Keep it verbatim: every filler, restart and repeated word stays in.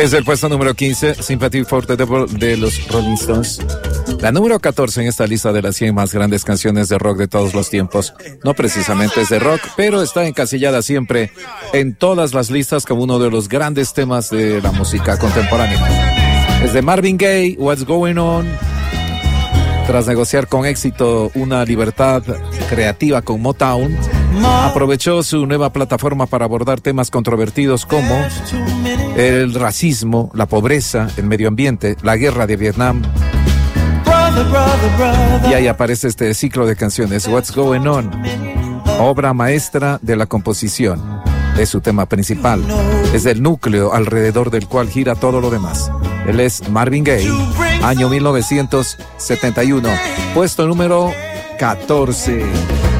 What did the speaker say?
Desde el puesto número quince, Sympathy for the Devil de los Rolling Stones. La número catorce en esta lista de las cien más grandes canciones de rock de todos los tiempos. No precisamente es de rock, pero está encasillada siempre en todas las listas como uno de los grandes temas de la música contemporánea. Es de Marvin Gaye, What's Going On. Tras negociar con éxito una libertad creativa con Motown, aprovechó su nueva plataforma para abordar temas controvertidos como el racismo, la pobreza, el medio ambiente, la guerra de Vietnam. Y ahí aparece este ciclo de canciones, What's Going On, obra maestra de la composición. Es su tema principal, es el núcleo alrededor del cual gira todo lo demás. Él es Marvin Gaye, año mil novecientos setenta y uno, puesto número catorce.